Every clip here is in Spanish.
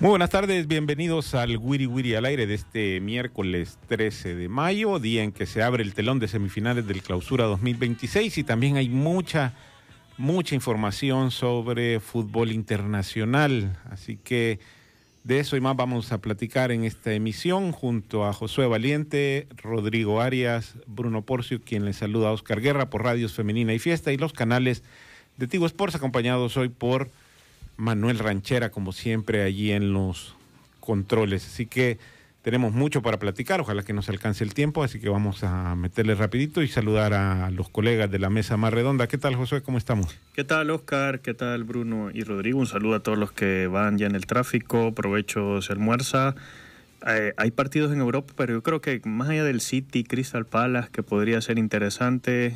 Muy buenas tardes, bienvenidos al Wiri Wiri al aire de este miércoles 13 de mayo, día en que se abre el telón de semifinales del Clausura 2026 y también hay mucha información sobre fútbol internacional, así que de eso y más vamos a platicar en esta emisión junto a Josué Valiente, Rodrigo Arias, Bruno Porcio, quien les saluda a Oscar Guerra por Radios Femenina y Fiesta y los canales de Tigo Sports, acompañados hoy por Manuel Ranchera, como siempre, allí en los controles. Así que tenemos mucho para platicar, ojalá que nos alcance el tiempo, así que vamos a meterle rapidito y saludar a los colegas de la mesa más redonda. ¿Qué tal, Josué? ¿Cómo estamos? ¿Qué tal, Oscar? ¿Qué tal, Bruno y Rodrigo? Un saludo a todos los que van ya en el tráfico, provecho se almuerza. Hay partidos en Europa, pero yo creo que más allá del City, Crystal Palace, que podría ser interesante,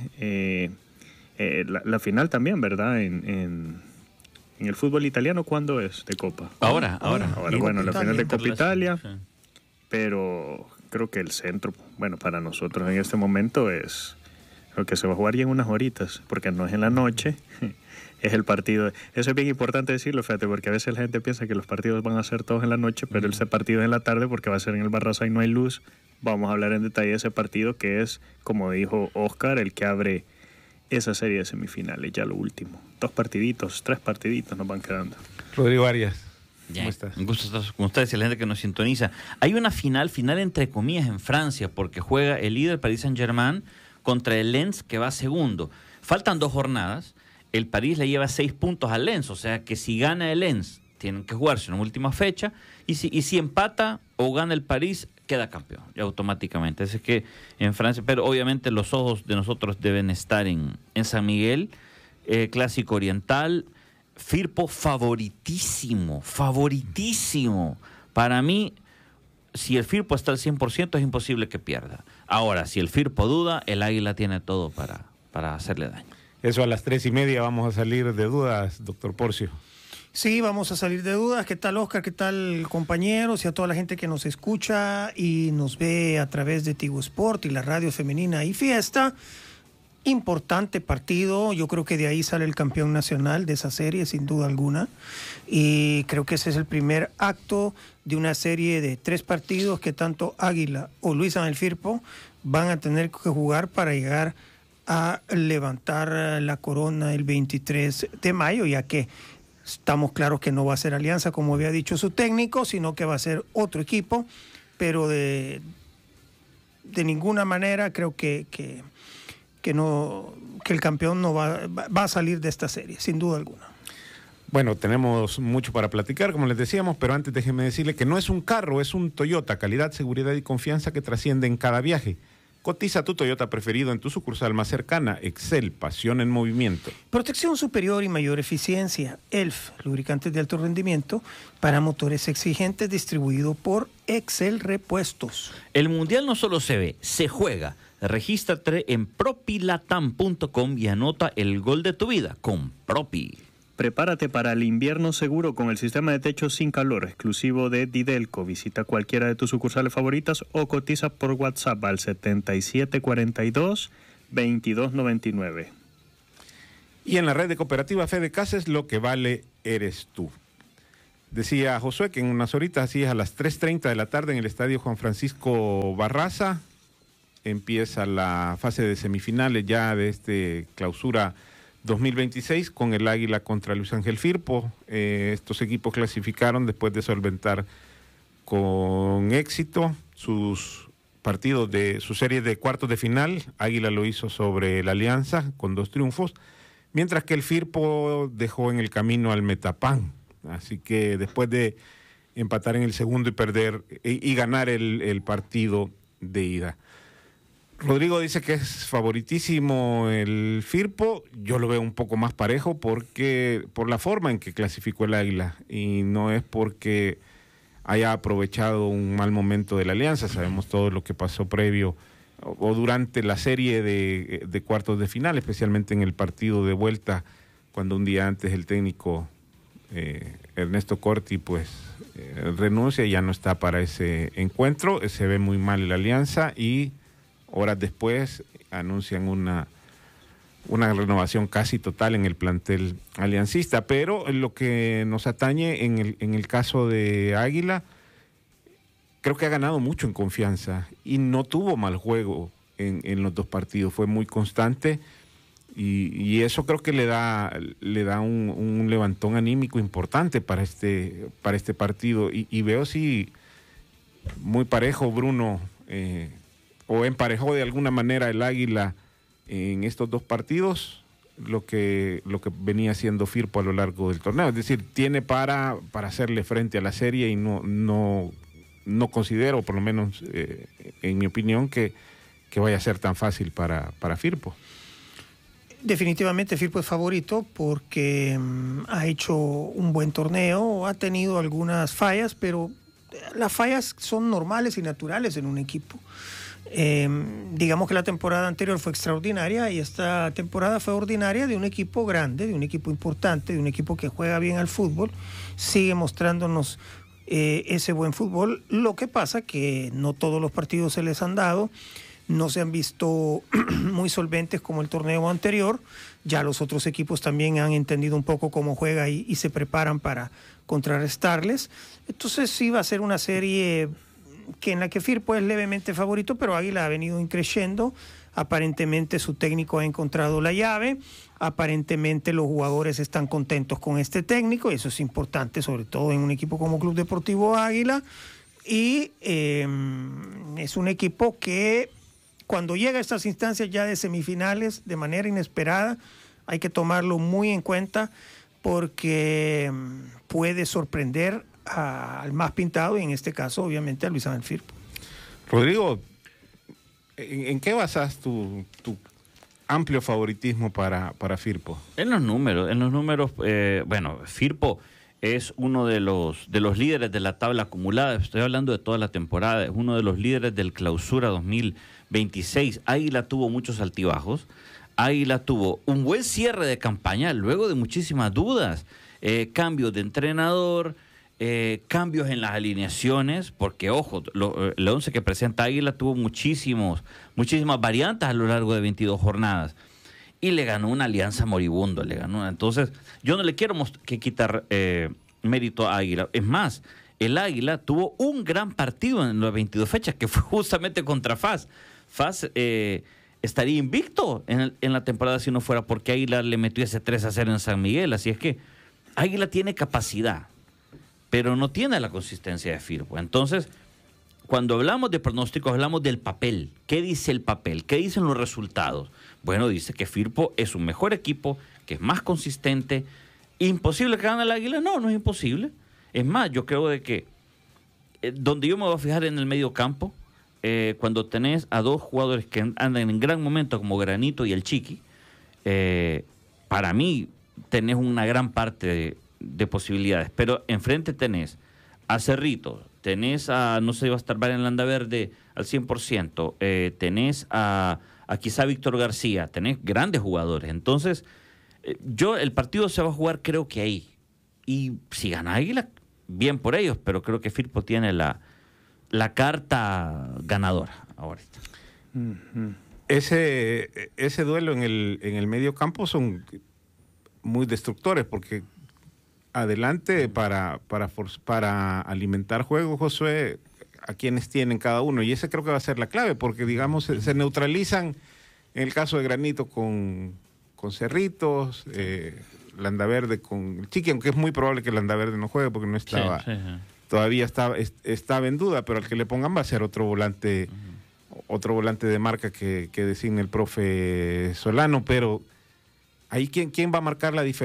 la final también, ¿verdad? En el fútbol italiano, ¿cuándo es de Copa? Ahora. Bueno, la final de Copa Italia, sí. Pero creo que el centro, bueno, para nosotros en este momento es lo que se va a jugar ya en unas horitas, porque no es en la noche, es el partido. Eso es bien importante decirlo, fíjate, porque a veces la gente piensa que los partidos van a ser todos en la noche, pero ese partido es en la tarde porque va a ser en el Barraza y no hay luz. Vamos a hablar en detalle de ese partido que es, como dijo Oscar, el que abre esa serie de semifinales, ya lo último. 3 partiditos nos van quedando. Rodrigo Arias, Ya, ¿cómo estás? un gusto estar con ustedes y la gente que nos sintoniza. Hay una final entre comillas en Francia, porque juega el líder Paris Saint-Germain contra el Lens, que va segundo. Faltan 2 jornadas, el París le lleva 6 puntos al Lens, o sea que si gana el Lens, tienen que jugarse una última fecha, y si empata o gana el París, queda campeón, ya automáticamente. Así que en Francia, pero obviamente los ojos de nosotros deben estar en San Miguel, Clásico Oriental, Firpo favoritísimo. Para mí, si el Firpo está al 100%, es imposible que pierda. Ahora, si el Firpo duda, el Águila tiene todo para hacerle daño. Eso a las 3:30 vamos a salir de dudas, doctor Porcio. Sí, vamos a salir de dudas. ¿Qué tal, Oscar? ¿Qué tal, compañeros? Y a toda la gente que nos escucha y nos ve a través de Tigo Sport y la radio femenina y Fiesta. Importante partido. Yo creo que de ahí sale el campeón nacional de esa serie, sin duda alguna. Y creo que ese es el primer acto de una serie de 3 partidos que tanto Águila o Luis Ángel Firpo van a tener que jugar para llegar a levantar la corona el 23 de mayo, ya que estamos claros que no va a ser Alianza, como había dicho su técnico, sino que va a ser otro equipo, pero de ninguna manera creo que el campeón no va a salir de esta serie, sin duda alguna. Bueno, tenemos mucho para platicar, como les decíamos, pero antes déjenme decirle que no es un carro, es un Toyota, calidad, seguridad y confianza que trasciende en cada viaje. Cotiza tu Toyota preferido en tu sucursal más cercana. Excel, pasión en movimiento. Protección superior y mayor eficiencia. ELF, lubricantes de alto rendimiento para motores exigentes, distribuido por Excel Repuestos. El Mundial no solo se ve, se juega. Regístrate en propilatam.com y anota el gol de tu vida con Propi. Prepárate para el invierno seguro con el sistema de techo sin calor exclusivo de Didelco. Visita cualquiera de tus sucursales favoritas o cotiza por WhatsApp al 7742-2299. Y en la red de cooperativa Fede Casas, lo que vale eres tú. Decía Josué que en unas horitas, así es a las 3:30 de la tarde en el estadio Juan Francisco Barraza, empieza la fase de semifinales ya de este Clausura 2026 con el Águila contra Luis Ángel Firpo. Estos equipos clasificaron después de solventar con éxito sus partidos de su serie de cuartos de final. Águila lo hizo sobre la Alianza con 2 triunfos, mientras que el Firpo dejó en el camino al Metapan. Así que después de empatar en el segundo y perder y ganar el partido de ida. Rodrigo dice que es favoritísimo el Firpo. Yo lo veo un poco más parejo porque por la forma en que clasificó el Águila, y no es porque haya aprovechado un mal momento de la Alianza. Sabemos todo lo que pasó previo o durante la serie de cuartos de final, especialmente en el partido de vuelta, cuando un día antes el técnico Ernesto Corti renuncia y ya no está para ese encuentro. Se ve muy mal la Alianza y horas después anuncian una una renovación casi total en el plantel aliancista. Pero lo que nos atañe en el caso de Águila, creo que ha ganado mucho en confianza y no tuvo mal juego en los dos partidos, fue muy constante y eso creo que le da un levantón anímico importante para este partido y veo sí muy parejo Bruno, o emparejó de alguna manera el Águila en estos dos partidos lo que venía haciendo Firpo a lo largo del torneo, es decir, tiene para hacerle frente a la serie y no considero, por lo menos en mi opinión, que vaya a ser tan fácil para Firpo. Definitivamente Firpo es favorito porque ha hecho un buen torneo, ha tenido algunas fallas, pero las fallas son normales y naturales en un equipo. Digamos que la temporada anterior fue extraordinaria y esta temporada fue ordinaria de un equipo grande, de un equipo importante, de un equipo que juega bien al fútbol, sigue mostrándonos ese buen fútbol. Lo que pasa que no todos los partidos se les han dado, no se han visto muy solventes como el torneo anterior. Ya los otros equipos también han entendido un poco cómo juega y se preparan para contrarrestarles. Entonces sí va a ser una serie en la que Firpo es levemente favorito, pero Águila ha venido increciendo. Aparentemente su técnico ha encontrado la llave, aparentemente los jugadores están contentos con este técnico, y eso es importante, sobre todo en un equipo como Club Deportivo Águila, y es un equipo que cuando llega a estas instancias ya de semifinales de manera inesperada, hay que tomarlo muy en cuenta porque puede sorprender al más pintado, y en este caso obviamente a Luis Ángel Firpo. Rodrigo, ¿en qué basas tu amplio favoritismo para Firpo? En los números, bueno, Firpo es uno de los líderes de la tabla acumulada, estoy hablando de toda la temporada, es uno de los líderes del Clausura 2026. Águila tuvo muchos altibajos, Águila tuvo un buen cierre de campaña luego de muchísimas dudas, cambios de entrenador, cambios en las alineaciones, porque ojo, el 11 que presenta Águila tuvo muchísimas variantes a lo largo de 22 jornadas y le ganó una Alianza moribundo, entonces yo no le quiero quitar mérito a Águila, es más, el Águila tuvo un gran partido en las 22 fechas que fue justamente contra FAS. FAS estaría invicto en la temporada si no fuera porque Águila le metió ese 3-0 en San Miguel, así es que Águila tiene capacidad, pero no tiene la consistencia de Firpo. Entonces, cuando hablamos de pronósticos, hablamos del papel. ¿Qué dice el papel? ¿Qué dicen los resultados? Bueno, dice que Firpo es un mejor equipo, que es más consistente. ¿Imposible que gane el Águila? No, no es imposible. Es más, yo creo de que donde yo me voy a fijar en el medio campo, cuando tenés a dos jugadores que andan en gran momento, como Granito y el Chiqui, para mí tenés una gran parte de posibilidades, pero enfrente tenés a Cerrito, tenés a, no sé, va a estar Brian Landaverde al 100%, tenés a quizá Víctor García, tenés grandes jugadores, entonces el partido se va a jugar creo que ahí, y si gana Águila, bien por ellos, pero creo que Firpo tiene la carta ganadora ahorita. Ese duelo en el medio campo son muy destructores, porque adelante para alimentar juego, Josué, a quienes tienen cada uno, y ese creo que va a ser la clave, porque digamos se neutralizan en el caso de Granito con Cerritos, Landaverde con el Chiqui, aunque es muy probable que Landaverde no juegue porque no estaba, sí. Todavía estaba en duda, pero al que le pongan va a ser otro volante de marca que designe el profe Solano, pero ahí ¿quién va a marcar la diferencia?